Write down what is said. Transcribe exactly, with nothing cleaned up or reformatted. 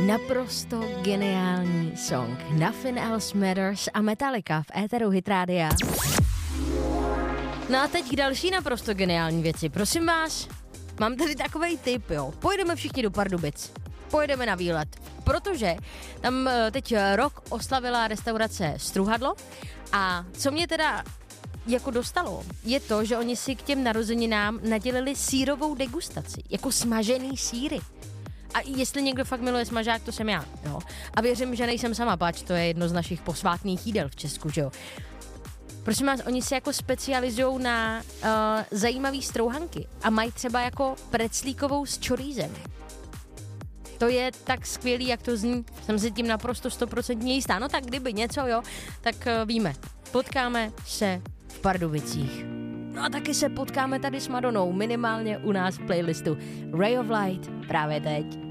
Naprosto geniální song. Nothing Else Matters a Metallica v éteru Hit Rádia. No a teď k další naprosto geniální věci. Prosím vás, mám tady takovej tip, jo. Pojedeme všichni do Pardubic. Pojedeme na výlet. Protože tam teď rok oslavila restaurace Struhadlo a co mě teda jako dostalo, je to, že oni si k těm narozeninám nadělili sýrovou degustaci, jako smažený sýry. A jestli někdo fakt miluje smažák, to jsem já, jo. A věřím, že nejsem sama, páč, to je jedno z našich posvátných jídel v Česku, že jo. Prosím vás, oni se jako specializují na uh, zajímavý strouhanky a mají třeba jako preclíkovou s čorízem. To je tak skvělý, jak to zní, jsem si tím naprosto stoprocentně jistá. No tak kdyby něco, jo, tak uh, víme, potkáme se v Pardubicích. No a taky se potkáme tady s Madonou, minimálně u nás v playlistu Ray of Light právě teď.